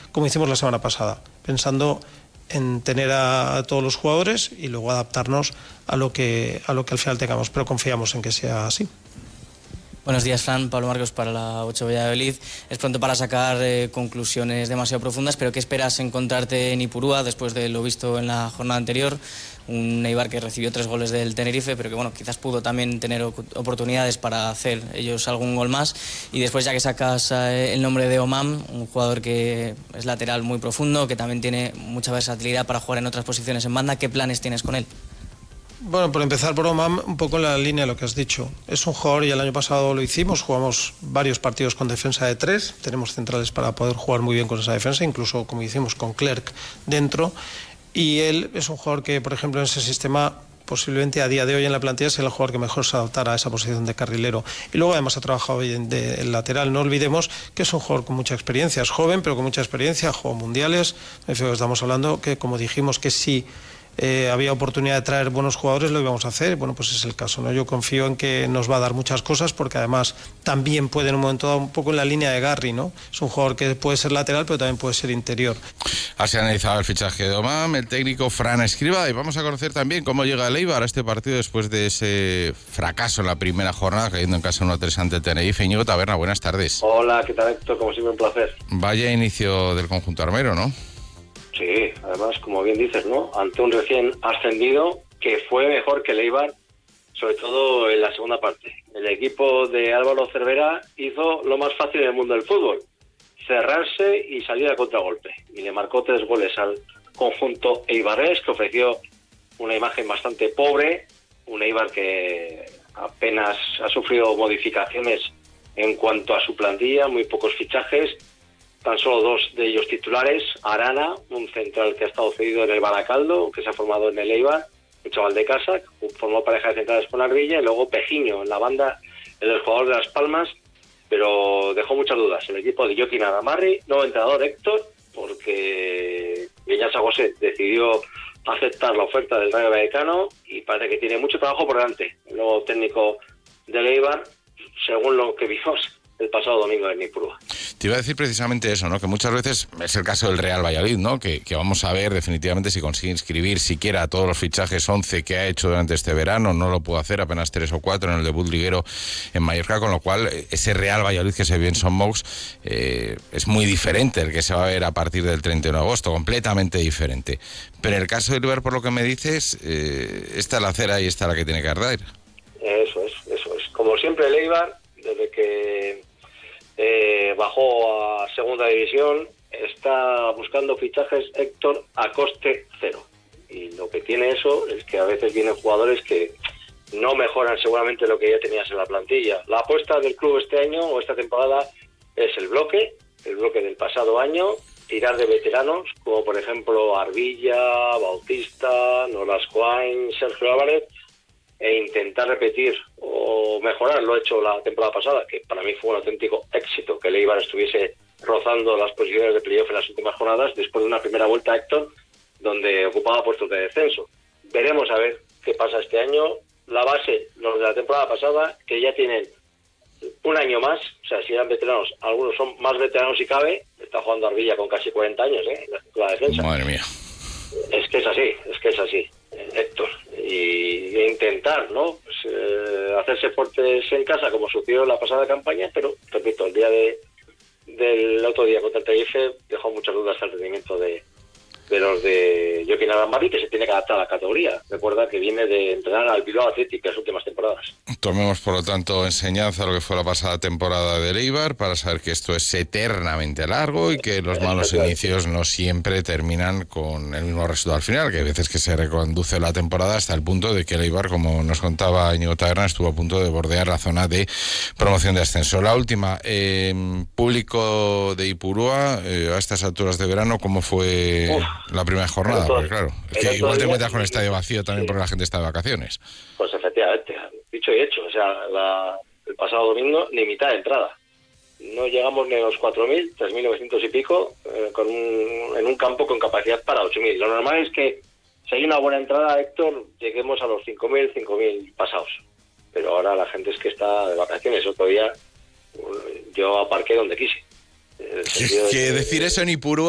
como hicimos la semana pasada, pensando en tener a todos los jugadores y luego adaptarnos a lo que al final tengamos, pero confiamos en que sea así. Buenos días, Fran. Pablo Marcos para la 8 Valladolid. Es pronto para sacar conclusiones demasiado profundas, pero ¿qué esperas encontrarte en Ipurúa después de lo visto en la jornada anterior? Un Eibar que recibió 3 goles del Tenerife, pero que bueno, quizás pudo también tener oportunidades para hacer ellos algún gol más. Y después, ya que sacas el nombre de Omam, un jugador que es lateral muy profundo, que también tiene mucha versatilidad para jugar en otras posiciones en banda, ¿qué planes tienes con él? Bueno, por empezar por Omam, un poco en la línea de lo que has dicho. Es un jugador, y el año pasado lo hicimos, jugamos varios partidos con defensa de 3, tenemos centrales para poder jugar muy bien con esa defensa, incluso como hicimos con Clerc dentro, y él es un jugador que, por ejemplo, en ese sistema, posiblemente a día de hoy en la plantilla es el jugador que mejor se adaptará a esa posición de carrilero. Y luego además ha trabajado bien el lateral. No olvidemos que es un jugador con mucha experiencia, es joven, pero con mucha experiencia, jugó mundiales. Estamos hablando que, como dijimos, que sí había oportunidad de traer buenos jugadores, lo íbamos a hacer. Bueno, pues es el caso, ¿no? Yo confío en que nos va a dar muchas cosas, porque además también puede en un momento dado, un poco en la línea de Garry, ¿no? Es un jugador que puede ser lateral, pero también puede ser interior. Así ha analizado el fichaje de Omam, el técnico Fran Escribá, y vamos a conocer también cómo llega el Eibar a este partido después de ese fracaso en la primera jornada, cayendo en casa 1-3 ante el Tenerife. Íñigo Taberna, buenas tardes. Hola, ¿qué tal, Héctor? Como siempre, un placer. Vaya inicio del conjunto armero, ¿no? Sí, además, como bien dices, ¿no? Ante un recién ascendido que fue mejor que el Eibar, sobre todo en la segunda parte. El equipo de Álvaro Cervera hizo lo más fácil en el mundo del fútbol: cerrarse y salir a contragolpe. Y le marcó 3 goles al conjunto eibarrés, que ofreció una imagen bastante pobre. Un Eibar que apenas ha sufrido modificaciones en cuanto a su plantilla, muy pocos fichajes. Tan solo 2 de ellos titulares: Arana, un central que ha estado cedido en el Baracaldo, que se ha formado en el Eibar, un chaval de casa, que formó pareja de centrales con Arvilla, y luego Pejiño en la banda, el jugador de Las Palmas, pero dejó muchas dudas. El equipo de Joaquín Adamarri, nuevo entrenador Héctor, porque Viñasa José decidió aceptar la oferta del Rayo Vallecano y parece que tiene mucho trabajo por delante. El nuevo técnico del Eibar, según lo que vimos el pasado domingo en Ipurúa. Te iba a decir precisamente eso, ¿no? Que muchas veces es el caso del Real Valladolid, ¿no? Que vamos a ver definitivamente si consigue inscribir siquiera todos los fichajes 11 que ha hecho durante este verano. No lo pudo hacer, apenas 3 o 4 en el debut liguero en Mallorca, con lo cual ese Real Valladolid que se vio en Son Moix es muy diferente el que se va a ver a partir del 31 de agosto, completamente diferente. Pero en el caso del Eibar, por lo que me dices, esta es la cera y esta es la que tiene que arder. Eso es. Como siempre, el Eibar, desde que bajó a segunda división, está buscando fichajes, Héctor, a coste cero. Y lo que tiene eso es que a veces vienen jugadores que no mejoran seguramente lo que ya tenías en la plantilla. La apuesta del club este año o esta temporada es el bloque del pasado año, tirar de veteranos como por ejemplo Arvilla, Bautista, Nolas Coain, Sergio Álvarez, e intentar repetir o mejorar lo hecho la temporada pasada, que para mí fue un auténtico éxito que el Eibar estuviese rozando las posiciones de playoff en las últimas jornadas, después de una primera vuelta, Héctor, donde ocupaba puestos de descenso. Veremos a ver qué pasa este año. La base, los de la temporada pasada, que ya tienen un año más, o sea, si eran veteranos, algunos son más veteranos si cabe. Está jugando Arvilla con casi 40 años, la defensa. Madre mía. Es que es así, Héctor. Y intentar, ¿no? Pues, hacerse fuertes en casa, como sucedió la pasada campaña, pero, repito, el día del otro día contra el Tenerife dejó muchas dudas al rendimiento de los de Joaquín Adamarri, que se tiene que adaptar a la categoría. Recuerda que viene de entrenar al Bilbao Athletic las últimas temporadas. Tomemos, por lo tanto, enseñanza a lo que fue la pasada temporada del Eibar, para saber que esto es eternamente largo y que los malos inicios no siempre terminan con el mismo resultado al final, que hay veces que se reconduce la temporada hasta el punto de que el Eibar, como nos contaba Íñigo Taberna, estuvo a punto de bordear la zona de promoción de ascenso. La última, público de Ipurúa, a estas alturas de verano, ¿cómo fue la primera jornada? Porque claro, es que igual te encuentras con el estadio vacío también porque la gente está de vacaciones. Pues efectivamente, dicho y hecho, o sea, el pasado domingo ni mitad de entrada. No llegamos ni a los 4.000, 3.900 y pico, en un campo con capacidad para 8.000. Lo normal es que si hay una buena entrada, Héctor, lleguemos a los 5.000 pasados. Pero ahora la gente es que está de vacaciones. Otro día yo aparqué donde quise. Que decir eso en Ipurúa